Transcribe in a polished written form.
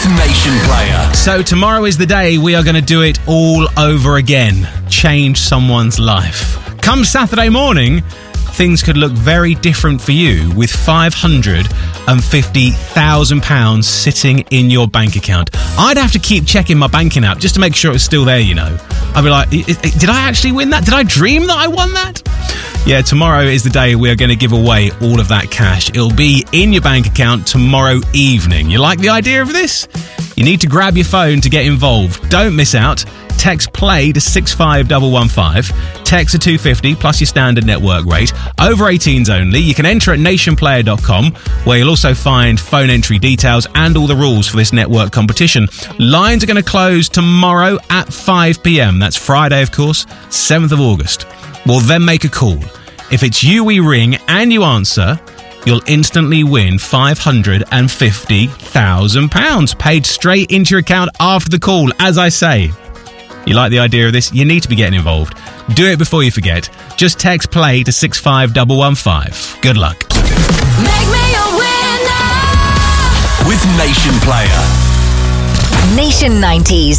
with Nation Player. So tomorrow is the day we are going to do it all over again. Change someone's life. Come Saturday morning, things could look very different for you with £550,000 sitting in your bank account. I'd have to keep checking my banking app just to make sure it was still there, you know. I'd be like, did I actually win that? Did I dream that I won that? Yeah, tomorrow is the day we are going to give away all of that cash. It'll be in your bank account tomorrow evening. You like the idea of this? You need to grab your phone to get involved. Don't miss out. Text PLAY to 65115. Text to 250 plus your standard network rate. Over 18s only. You can enter at nationplayer.com, where you'll also find phone entry details and all the rules for this network competition. Lines are going to close tomorrow at 5 p.m. That's Friday, of course, 7th of August. We'll then make a call. If it's you we ring and you answer, you'll instantly win £550,000 paid straight into your account after the call, as I say. You like the idea of this? You need to be getting involved. Do it before you forget. Just text PLAY to 65115. Good luck. Make me a winner with Nation Player. Nation 90s.